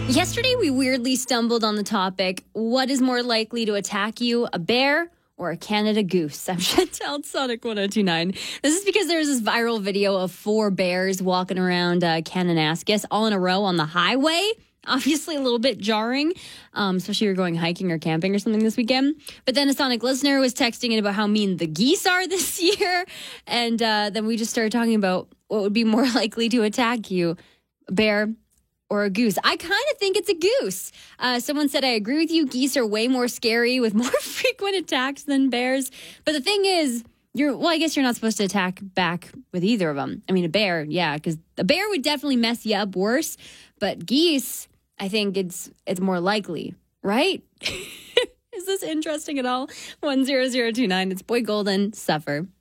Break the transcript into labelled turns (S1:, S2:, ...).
S1: Yesterday, we weirdly stumbled on the topic, what is more likely to attack you, a bear or a Canada goose? I'm Chantal at Sonic 102.9. This is because there's this viral video of 4 bears walking around Kananaskis all in a row on the highway. Obviously a little bit jarring, especially if you're going hiking or camping or something this weekend. But then a Sonic listener was texting in about how mean the geese are this year. And then we just started talking about what would be more likely to attack you, a bear or a goose. I kind of think it's a goose. Someone said, I agree with you. Geese are way more scary with more frequent attacks than bears. But the thing is, I guess you're not supposed to attack back with either of them. I mean, a bear, yeah, because a bear would definitely mess you up worse. But geese, I think it's more likely, right? Is this interesting at all? 10029. It's Boy Golden, Suffer.